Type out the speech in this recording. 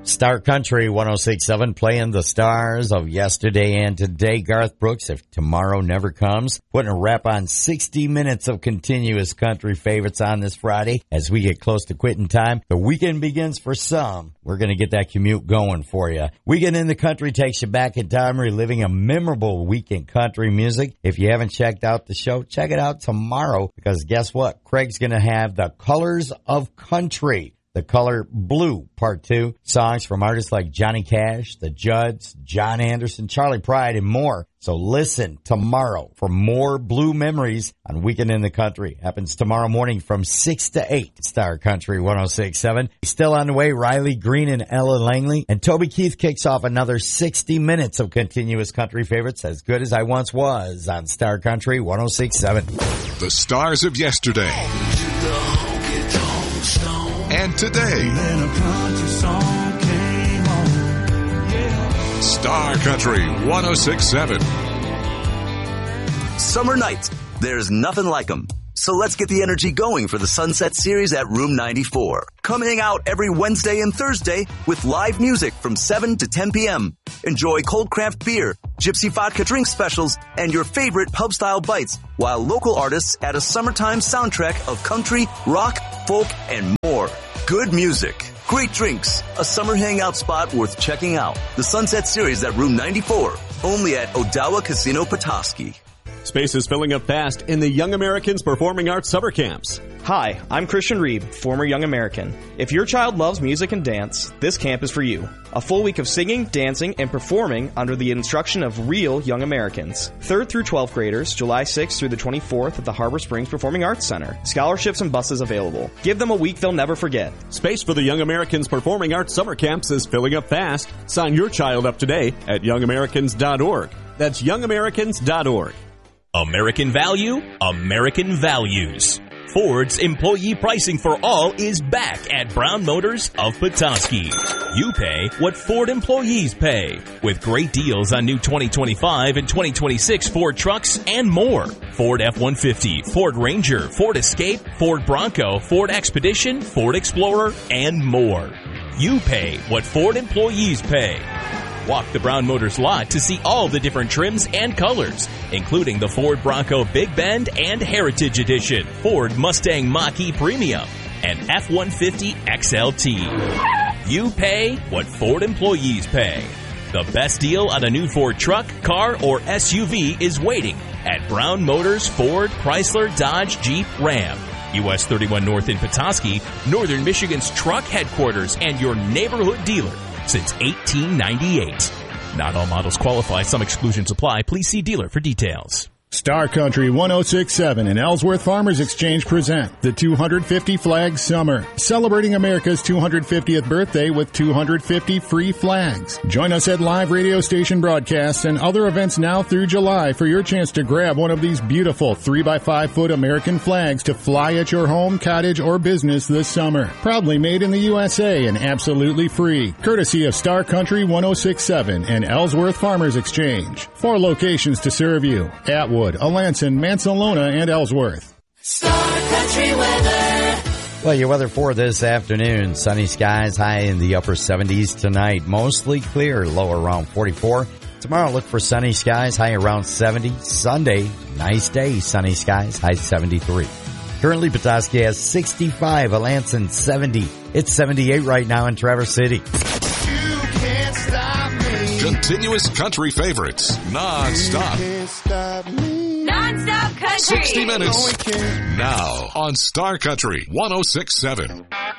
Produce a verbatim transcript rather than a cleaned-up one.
Star Country one oh six point seven playing the stars of yesterday and today. Garth Brooks, If Tomorrow Never Comes, putting a wrap on sixty minutes of continuous country favorites on this Friday. As we get close to quitting time, the weekend begins for some. We're going to get that commute going for you. Weekend in the Country takes you back in time, reliving a memorable week in country music. If you haven't checked out the show, check it out tomorrow, because guess what? Craig's going to have the Colors of Country. The Color Blue, Part two. Songs from artists like Johnny Cash, The Judds, John Anderson, Charlie Pride, and more. So listen tomorrow for more Blue memories on Weekend in the Country. Happens tomorrow morning from six to eight. Star Country one oh six point seven. Still on the way, Riley Green and Ella Langley. And Toby Keith kicks off another sixty minutes of continuous country favorites, As Good As I Once Was, on Star Country one oh six point seven. The stars of yesterday and today. Star Country one oh six point seven. Summer nights, there's nothing like them. So let's get the energy going for the Sunset Series at Room ninety-four. Coming out every Wednesday and Thursday with live music from seven to ten p.m. Enjoy cold craft beer, gypsy vodka drink specials, and your favorite pub-style bites, while local artists add a summertime soundtrack of country, rock, folk, and more. Good music, great drinks, a summer hangout spot worth checking out. The Sunset Series at Room ninety-four, only at Odawa Casino Petoskey. Space is filling up fast in the Young Americans Performing Arts Summer Camps. Hi, I'm Christian Reeb, former Young American. If your child loves music and dance, this camp is for you. A full week of singing, dancing, and performing under the instruction of real Young Americans. third through twelfth graders, July sixth through the twenty-fourth at the Harbor Springs Performing Arts Center. Scholarships and buses available. Give them a week they'll never forget. Space for the Young Americans Performing Arts Summer Camps is filling up fast. Sign your child up today at young americans dot org. That's young americans dot org. American value, American values. Ford's employee pricing for all is back at Brown Motors of Petoskey. You pay what Ford employees pay, with great deals on new twenty twenty-five and twenty twenty-six Ford trucks and more. Ford F one fifty, Ford Ranger, Ford Escape, Ford Bronco, Ford Expedition, Ford Explorer, and more. You pay what Ford employees pay. Walk the Brown Motors lot to see all the different trims and colors, including the Ford Bronco Big Bend and Heritage Edition, Ford Mustang Mach-E Premium, and F one fifty X L T. You pay what Ford employees pay. The best deal on a new Ford truck, car, or S U V is waiting at Brown Motors Ford, Chrysler, Dodge, Jeep, Ram. U S thirty-one North in Petoskey, Northern Michigan's truck headquarters and your neighborhood dealer since eighteen ninety-eight. Not all models qualify. Some exclusions apply. Please see dealer for details. Star Country one oh six point seven and Ellsworth Farmers Exchange present the two hundred fifty Flag Summer, celebrating America's two hundred fiftieth birthday with two hundred fifty free flags. Join us at live radio station broadcasts and other events now through July for your chance to grab one of these beautiful three by five foot American flags to fly at your home, cottage, or business this summer. Proudly made in the U S A and absolutely free, courtesy of Star Country one oh six point seven and Ellsworth Farmers Exchange. Four locations to serve you: Atwood, Alanson, Mansalona, and Ellsworth. Star Country weather. Well, your weather for this afternoon: sunny skies, high in the upper seventies tonight. Mostly clear, low around forty-four. Tomorrow, look for sunny skies, high around seventy. Sunday, nice day, sunny skies, high seventy-three. Currently, Petoskey has sixty-five, Alanson seventy. It's seventy-eight right now in Traverse City. You can't stop me. Continuous country favorites, non-stop. You can't stop me. Non-stop country. sixty minutes. Now on Star Country one oh six point seven.